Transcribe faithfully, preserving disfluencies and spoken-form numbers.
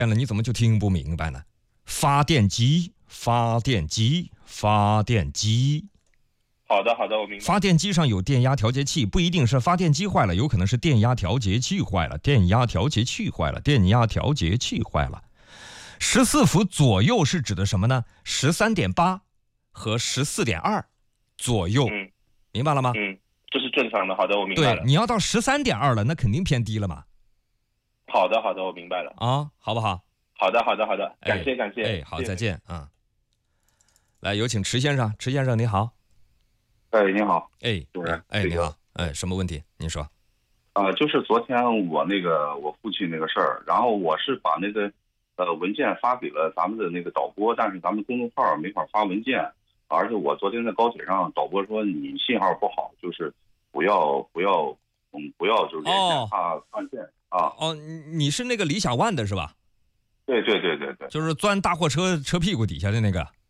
了，你怎么就听不明白呢？发电机，发电机，发电机。 好的，好的，我明白。 发电机上有电压调节器，不一定是发电机坏了，有可能是电压调节器坏了，电压调节器坏了，电压调节器坏了。十四伏左右是指的什么呢？十三点八和十四点二左右， 嗯， 明白了吗？ 嗯，这是正常的。好的，我明白了。 对，你要到十三点二了，那肯定偏低了嘛。 好的，好的，我明白了。 啊，好不好？ 好的，好的，好的，感谢， 哎、 感谢。 哎，好， 谢谢再见啊。来，有请池先生，池先生你好。 哎，你好， 哎， 主任， 哎， 这个你好，哎，什么问题？您说。 啊、呃就是昨天我那个我父亲那个事儿，然后我是把那个呃文件发给了咱们的那个导播，但是咱们公众号没法发文件，而且我昨天在高铁上，导播说你信号不好，就是不要不要嗯不要就是连线怕断线啊。 哦，你是那个理想 ONE 的是吧？ 对对对对对， 就是钻大货车车屁股底下的那个。